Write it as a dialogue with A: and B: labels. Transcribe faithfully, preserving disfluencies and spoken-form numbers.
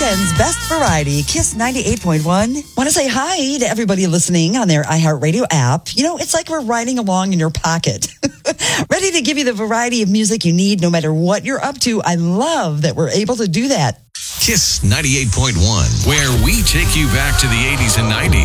A: weekend's best variety, Kiss ninety-eight point one. Want to say hi to everybody listening on their iHeartRadio app. You know, it's like we're riding along in your pocket. Ready to give you the variety of music you need no matter what you're up to. I love that we're able to do that.
B: Kiss ninety-eight point one, where we take you back to the eighties and nineties.